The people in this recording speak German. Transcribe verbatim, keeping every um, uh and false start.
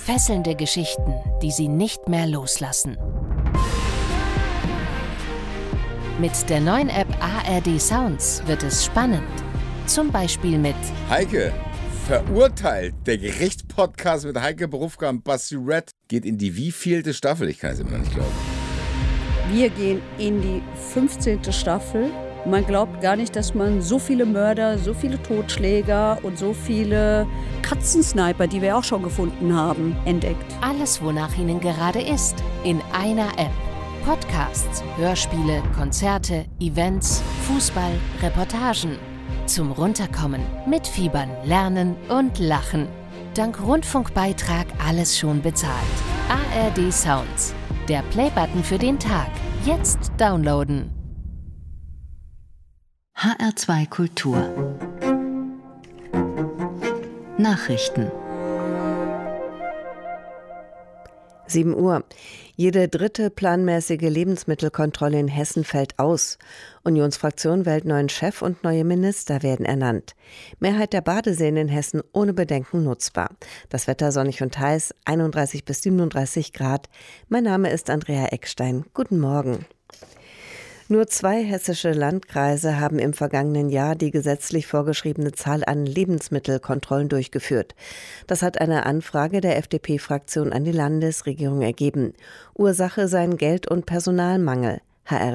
Fesselnde Geschichten, die Sie nicht mehr loslassen. Mit der neuen App A R D Sounds wird es spannend. Zum Beispiel mit Heike, verurteilt. Der Gerichtspodcast mit Heike Berufka und Basti Red geht in die wievielte Staffel? Ich kann es immer noch nicht glauben. Wir gehen in die fünfzehnte Staffel. Man glaubt gar nicht, dass man so viele Mörder, so viele Totschläger und so viele Katzensniper, die wir auch schon gefunden haben, entdeckt. Alles, wonach Ihnen gerade ist, in einer App. Podcasts, Hörspiele, Konzerte, Events, Fußball, Reportagen. Zum Runterkommen, mitfiebern, lernen und lachen. Dank Rundfunkbeitrag alles schon bezahlt. A R D Sounds. Der Playbutton für den Tag. Jetzt downloaden. H R zwei Kultur Nachrichten. sieben Uhr. Jede dritte planmäßige Lebensmittelkontrolle in Hessen fällt aus. Unionsfraktion wählt neuen Chef und neue Minister werden ernannt. Mehrheit der Badeseen in Hessen ohne Bedenken nutzbar. Das Wetter sonnig und heiß, einunddreißig bis siebenunddreißig Grad. Mein Name ist Andrea Eckstein. Guten Morgen. Nur zwei hessische Landkreise haben im vergangenen Jahr die gesetzlich vorgeschriebene Zahl an Lebensmittelkontrollen durchgeführt. Das hat eine Anfrage der F D P-Fraktion an die Landesregierung ergeben. Ursache seien Geld- und Personalmangel. H R